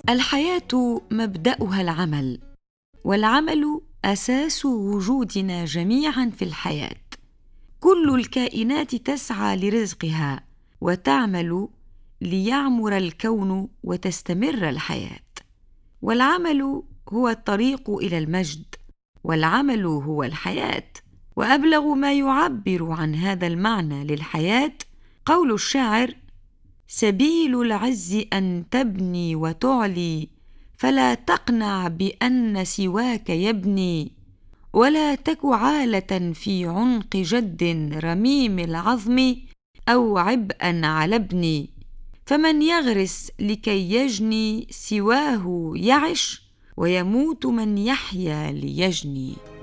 الحياة مبدأها العمل، والعمل أساس وجودنا جميعا في الحياة. كل الكائنات تسعى لرزقها وتعمل ليعمر الكون وتستمر الحياة. والعمل هو الطريق إلى المجد، والعمل هو الحياة. وأبلغ ما يعبر عن هذا المعنى للحياة قول الشاعر: سبيل العز أن تبني وتعلي، فلا تقنع بأن سواك يبني، ولا تك عالة في عنق جد رميم العظم أو عبئا على ابني. فمن يغرس لكي يجني سواه يعش، ويموت من يحيا ليجني.